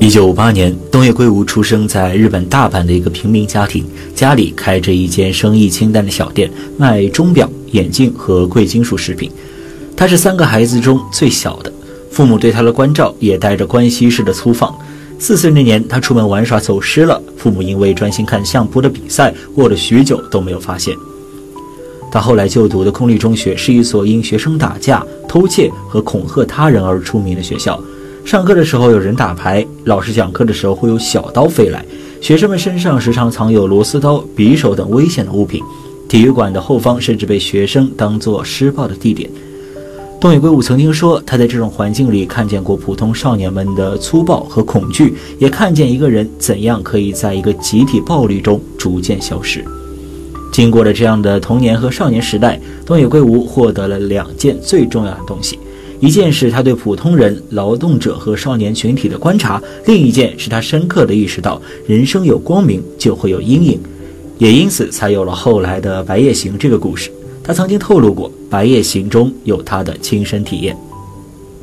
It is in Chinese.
1958年，东野圭吾出生在日本大阪的一个平民家庭，家里开着一间生意清淡的小店，卖钟表、眼镜和贵金属饰品。他是3个孩子中最小的，父母对他的关照也带着关西式的粗放。4岁那年，他出门玩耍走失了，父母因为专心看相扑的比赛，过了许久都没有发现。他后来就读的空立中学是一所因学生打架、偷窃和恐吓他人而出名的学校。上课的时候有人打牌，老师讲课的时候会有小刀飞来，学生们身上时常藏有螺丝刀、匕首等危险的物品。体育馆的后方甚至被学生当作施暴的地点。东野圭吾曾经说，他在这种环境里看见过普通少年们的粗暴和恐惧，也看见一个人怎样可以在一个集体暴力中逐渐消失。经过了这样的童年和少年时代，东野圭吾获得了2件最重要的东西。一件是他对普通人、劳动者和少年群体的观察，另一件是他深刻地意识到人生有光明就会有阴影，也因此才有了后来的《白夜行》这个故事。他曾经透露过，《白夜行》中有他的亲身体验。